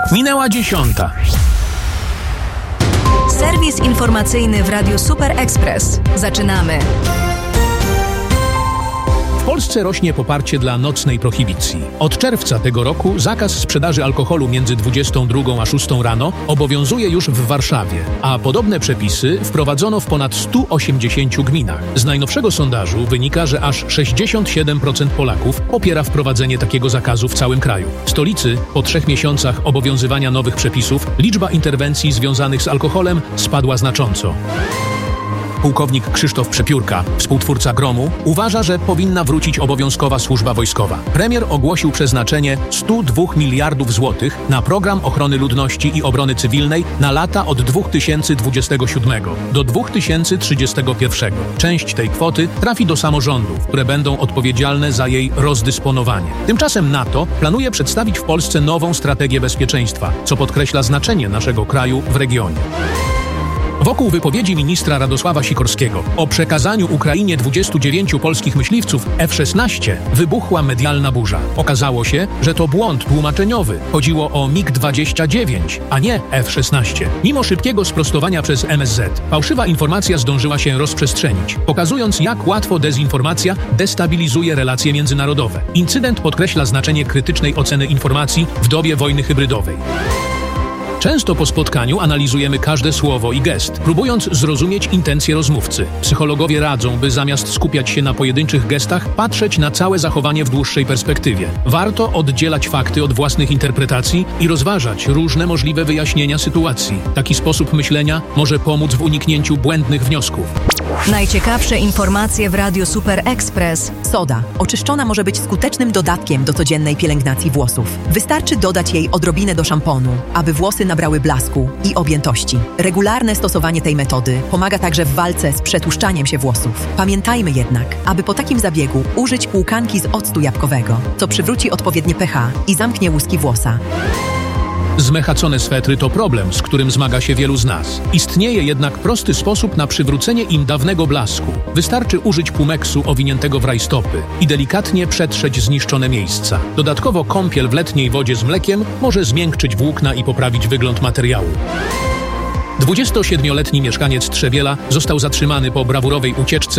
Minęła 10. Serwis informacyjny w Radiu Super Express. Zaczynamy. W Polsce rośnie poparcie dla nocnej prohibicji. Od czerwca tego roku zakaz sprzedaży alkoholu między 22 a 6 rano obowiązuje już w Warszawie, a podobne przepisy wprowadzono w ponad 180 gminach. Z najnowszego sondażu wynika, że aż 67% Polaków popiera wprowadzenie takiego zakazu w całym kraju. W stolicy po 3 miesiącach obowiązywania nowych przepisów liczba interwencji związanych z alkoholem spadła znacząco. Pułkownik Krzysztof Przepiórka, współtwórca Gromu, uważa, że powinna wrócić obowiązkowa służba wojskowa. Premier ogłosił przeznaczenie 102 miliardów złotych na program ochrony ludności i obrony cywilnej na lata od 2027 do 2031. Część tej kwoty trafi do samorządów, które będą odpowiedzialne za jej rozdysponowanie. Tymczasem NATO planuje przedstawić w Polsce nową strategię bezpieczeństwa, co podkreśla znaczenie naszego kraju w regionie. Wokół wypowiedzi ministra Radosława Sikorskiego o przekazaniu Ukrainie 29 polskich myśliwców F-16 wybuchła medialna burza. Okazało się, że to błąd tłumaczeniowy. Chodziło o MiG-29, a nie F-16. Mimo szybkiego sprostowania przez MSZ, fałszywa informacja zdążyła się rozprzestrzenić, pokazując, jak łatwo dezinformacja destabilizuje relacje międzynarodowe. Incydent podkreśla znaczenie krytycznej oceny informacji w dobie wojny hybrydowej. Często po spotkaniu analizujemy każde słowo i gest, próbując zrozumieć intencje rozmówcy. Psychologowie radzą, by zamiast skupiać się na pojedynczych gestach, patrzeć na całe zachowanie w dłuższej perspektywie. Warto oddzielać fakty od własnych interpretacji i rozważać różne możliwe wyjaśnienia sytuacji. Taki sposób myślenia może pomóc w uniknięciu błędnych wniosków. Najciekawsze informacje w Radiu Super Express. Soda. Oczyszczona może być skutecznym dodatkiem do codziennej pielęgnacji włosów. Wystarczy dodać jej odrobinę do szamponu, aby włosy nabrały blasku i objętości. Regularne stosowanie tej metody pomaga także w walce z przetłuszczaniem się włosów. Pamiętajmy jednak, aby po takim zabiegu użyć płukanki z octu jabłkowego, co przywróci odpowiednie pH i zamknie łuski włosa. Zmechacone swetry to problem, z którym zmaga się wielu z nas. Istnieje jednak prosty sposób na przywrócenie im dawnego blasku. Wystarczy użyć Pumeksu owiniętego w rajstopy i delikatnie przetrzeć zniszczone miejsca. Dodatkowo kąpiel w letniej wodzie z mlekiem może zmiękczyć włókna i poprawić wygląd materiału. 27-letni mieszkaniec Trzebiela został zatrzymany po brawurowej ucieczce